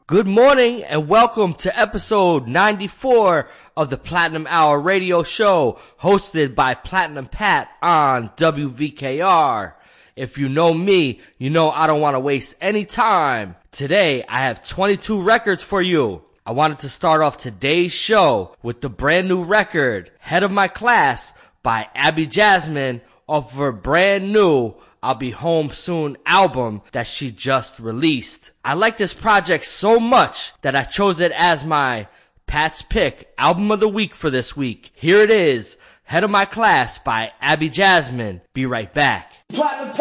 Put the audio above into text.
Good morning and welcome to episode 94 of the Platinum Hour radio show hosted by Platinum Pat on WVKR. If you know me, you know I don't want to waste any time. Today I have 22 records for you. I wanted to start off today's show with the brand new record, Head of My Class by Abby Jasmine off of her brand new I'll Be Home Soon album that she just released. I like this project so much that I chose it as my Pat's Pick album of the week for this week. Here it is, Head of My Class by Abby Jasmine. Be right back.